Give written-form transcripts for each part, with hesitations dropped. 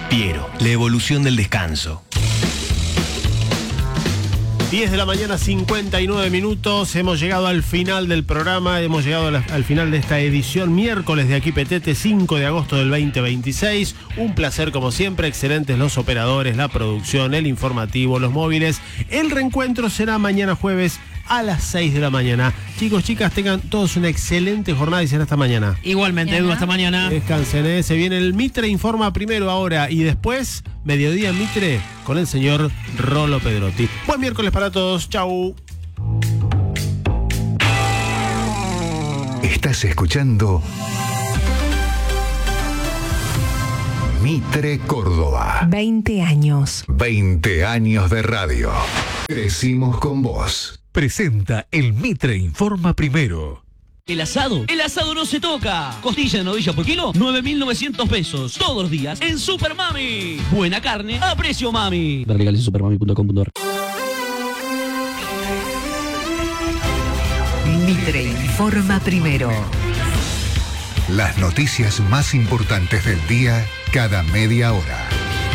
Piero, la evolución del descanso. 10 de la mañana, 59 minutos. Hemos llegado al final del programa, hemos llegado al final de esta edición miércoles de Aquí Petete, 5 de agosto del 2026. Un placer como siempre, excelentes los operadores, la producción, el informativo, los móviles. El reencuentro será mañana jueves a las 6 de la mañana. Chicos, chicas, tengan todos una excelente jornada y será hasta mañana. Igualmente, Edu, hasta mañana. Descansen, se viene el Mitre Informa primero ahora y después, mediodía Mitre, con el señor Rolo Pedrotti. Buen miércoles para todos, chau. Estás escuchando Mitre Córdoba. 20 años. 20 años de radio. Crecimos con vos. Presenta el Mitre Informa primero. ¿El asado? El asado no se toca. Costilla de novilla por kilo, 9.900 pesos. Todos los días en Super Mami. Buena carne a precio mami. Ver legales en supermami.com.ar. Mitre Informa primero. Las noticias más importantes del día cada media hora.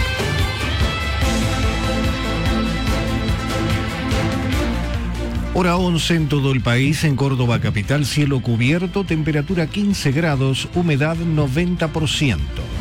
Hora 11 en todo el país, en Córdoba capital, cielo cubierto, temperatura 15 grados, humedad 90%.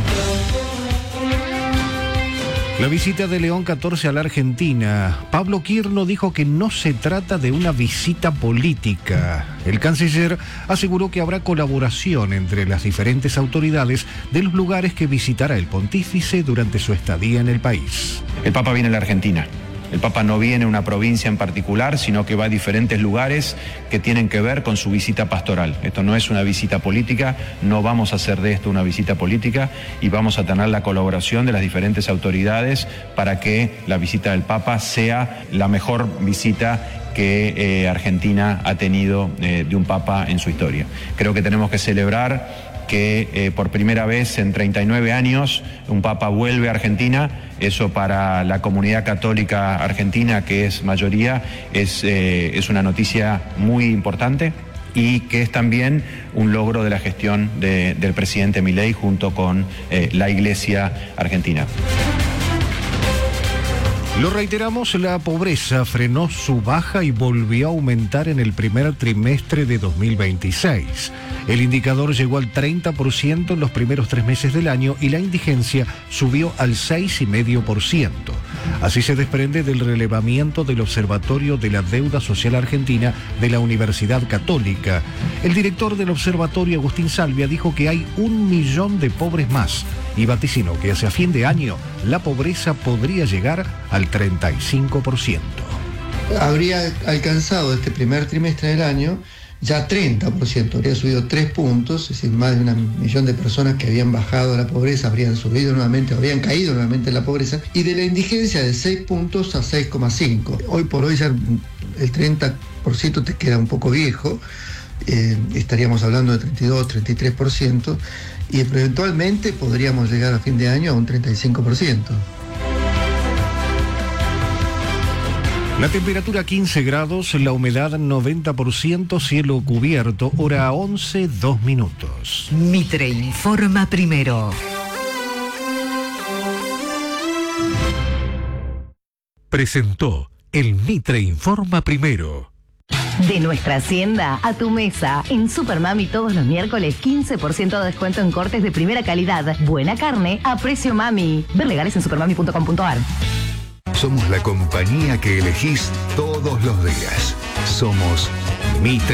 La visita de León XIV a la Argentina. Pablo Quirno dijo que no se trata de una visita política. El canciller aseguró que habrá colaboración entre las diferentes autoridades de los lugares que visitará el pontífice durante su estadía en el país. El Papa viene a la Argentina. El Papa no viene a una provincia en particular, sino que va a diferentes lugares que tienen que ver con su visita pastoral. Esto no es una visita política, no vamos a hacer de esto una visita política y vamos a tener la colaboración de las diferentes autoridades para que la visita del Papa sea la mejor visita que Argentina ha tenido de un Papa en su historia. Creo que tenemos que celebrar que por primera vez en 39 años un Papa vuelve a Argentina. Eso para la comunidad católica argentina, que es mayoría, es una noticia muy importante y que es también un logro de la gestión del presidente Milei junto con la Iglesia argentina. Lo reiteramos, la pobreza frenó su baja y volvió a aumentar en el primer trimestre de 2026. El indicador llegó al 30% en los primeros 3 meses del año y la indigencia subió al 6,5%. Así se desprende del relevamiento del Observatorio de la Deuda Social Argentina de la Universidad Católica. El director del observatorio, Agustín Salvia, dijo que hay 1 millón de pobres más y vaticinó que hacia fin de año la pobreza podría llegar al 35%. Habría alcanzado este primer trimestre del año ya 30%, habría subido 3 puntos, es decir, más de 1 millón de personas que habían bajado a la pobreza, habrían subido nuevamente, habrían caído nuevamente en la pobreza, y de la indigencia de 6 puntos a 6,5. Hoy por hoy ya el 30% te queda un poco viejo, estaríamos hablando de 32, 33%, y eventualmente podríamos llegar a fin de año a un 35%. La temperatura 15 grados, la humedad 90%, cielo cubierto, hora 11, 2 minutos. Mitre Informa primero. Presentó el Mitre Informa primero. De nuestra hacienda a tu mesa. En Supermami todos los miércoles 15% de descuento en cortes de primera calidad. Buena carne a precio mami. Ver legales en supermami.com.ar. Somos la compañía que elegís todos los días. Somos Mitre.